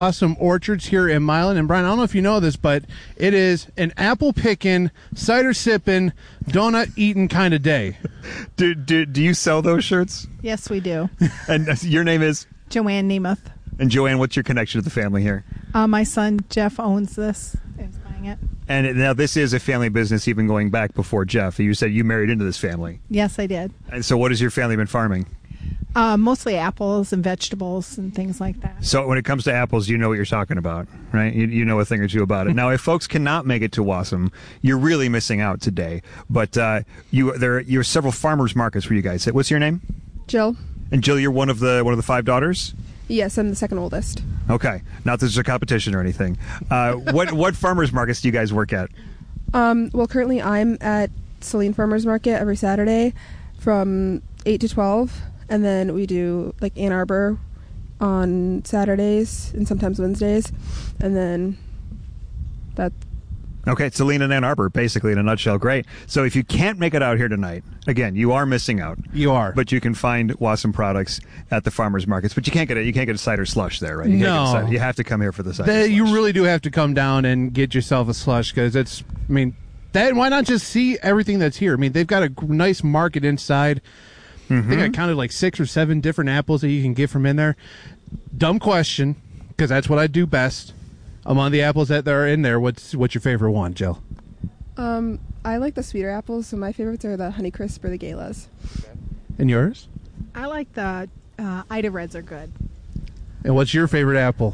Awesome Orchards here in Milan. And Brian, I don't know if you know this, but it is an apple picking, cider sipping, donut eating kind of day. Do you sell those shirts? Yes, we do. And your name is? Joanne Nemeth. And Joanne, what's your connection to the family here? My son Jeff owns this. Is buying it. And now this is a family business even going back before Jeff. You said you married into this family. Yes, I did. And so what has your family been farming? Mostly apples and vegetables and things like that. So when it comes to apples, you know what you're talking about, right? You know a thing or two about it. Now, if folks cannot make it to Wasum, you're really missing out today. But you're several farmers markets for you guys. What's your name? Jill. And Jill, you're one of the 5 daughters? Yes, I'm the second oldest. Okay. Not that there's a competition or anything. What farmers markets do you guys work at? Well, currently I'm at Saline Farmers Market every Saturday from 8 to 12. And then we do like Ann Arbor on Saturdays and sometimes Wednesdays. And then that. Okay, Saline and Ann Arbor, basically in a nutshell. Great. So if you can't make it out here tonight, again, you are missing out. You are. But you can find Wasum products at the farmers markets. But you can't get a cider slush there, right? You can't get cider. You have to come here for the cider slush. You really do have to come down and get yourself a slush because why not just see everything that's here? I mean, they've got a nice market inside. I think I counted like 6 or 7 different apples that you can get from in there. Dumb question, because that's what I do best. Among the apples that are in there, what's your favorite one, Jill? I like the sweeter apples, so my favorites are the Honeycrisp or the Galas. And yours? I like the Ida Reds are good. And what's your favorite apple?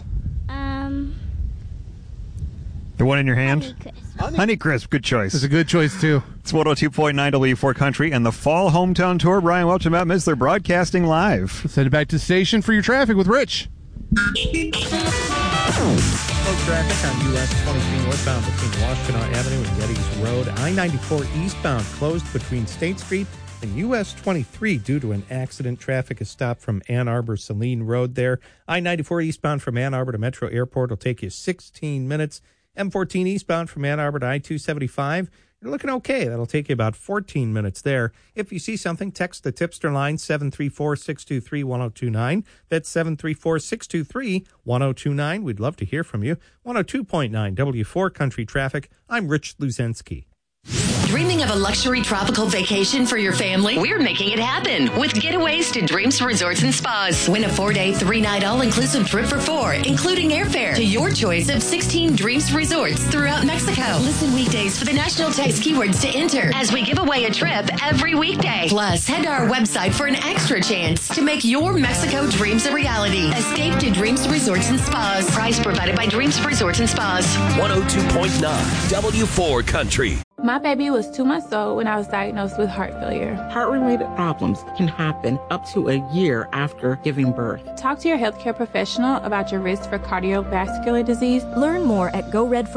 The one in your hand? Honeycrisp. Good choice. It's a good choice, too. It's 102.9 W4 Country and the Fall Hometown Tour. Brian Welch and Matt Misler broadcasting live. Send it back to the station for your traffic with Rich. Slow traffic on US 23 northbound between Washtenaw Avenue and Geddes Road. I-94 eastbound closed between State Street and US 23 due to an accident. Traffic is stopped from Ann Arbor Saline Road there. I-94 eastbound from Ann Arbor to Metro Airport will take you 16 minutes. M14 eastbound from Ann Arbor to I-275. You're looking okay. That'll take you about 14 minutes there. If you see something, text the tipster line 734-623-1029. That's 734-623-1029. We'd love to hear from you. 102.9 W4 Country Traffic. I'm Rich Luzensky. Dreaming of a luxury tropical vacation for your family? We're making it happen with Getaways to Dreams Resorts and Spas. Win a 4-day, 3-night all-inclusive trip for 4, including airfare to your choice of 16 Dreams Resorts throughout Mexico. Listen weekdays for the national text keywords to enter as we give away a trip every weekday. Plus, head to our website for an extra chance to make your Mexico dreams a reality. Escape to Dreams Resorts and Spas. Price provided by Dreams Resorts and Spas. 102.9 W4 Country. My baby was 2 months old when I was diagnosed with heart failure. Heart-related problems can happen up to a year after giving birth. Talk to your healthcare professional about your risk for cardiovascular disease. Learn more at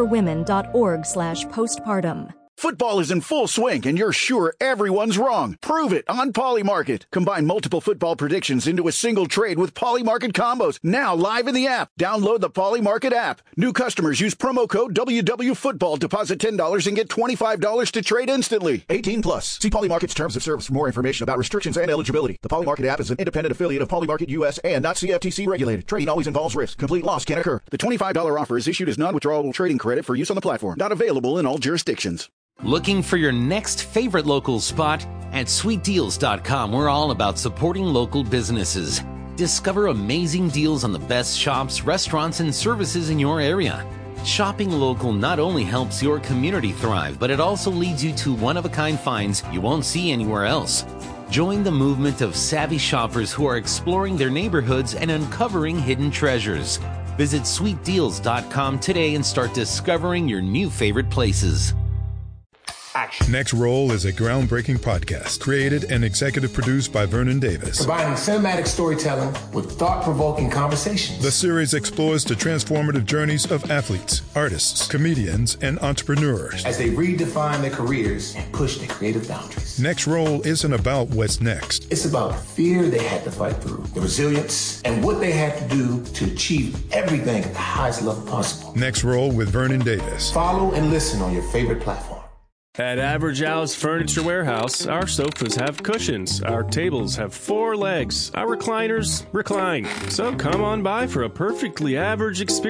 goredforwomen.org/postpartum. Football is in full swing, and you're sure everyone's wrong. Prove it on Polymarket. Combine multiple football predictions into a single trade with Polymarket combos. Now live in the app. Download the Polymarket app. New customers use promo code WWFootball. Deposit $10 and get $25 to trade instantly. 18 plus. See Polymarket's terms of service for more information about restrictions and eligibility. The Polymarket app is an independent affiliate of Polymarket US and not CFTC regulated. Trading always involves risk. Complete loss can occur. The $25 offer is issued as non-withdrawable trading credit for use on the platform. Not available in all jurisdictions. Looking for your next favorite local spot? At sweetdeals.com, we're all about supporting local businesses. Discover amazing deals on the best shops, restaurants, and services in your area. Shopping local not only helps your community thrive, but it also leads you to one-of-a-kind finds you won't see anywhere else. Join the movement of savvy shoppers who are exploring their neighborhoods and uncovering hidden treasures. Visit sweetdeals.com today and start discovering your new favorite places. Action. Next Roll is a groundbreaking podcast created and executive produced by Vernon Davis. Combining cinematic storytelling with thought-provoking conversations. The series explores the transformative journeys of athletes, artists, comedians, and entrepreneurs as they redefine their careers and push their creative boundaries. Next Roll isn't about what's next. It's about the fear they had to fight through, the resilience, and what they had to do to achieve everything at the highest level possible. Next Roll with Vernon Davis. Follow and listen on your favorite platform. At Average Al's Furniture Warehouse, our sofas have cushions, our tables have 4 legs, our recliners recline. So come on by for a perfectly average experience.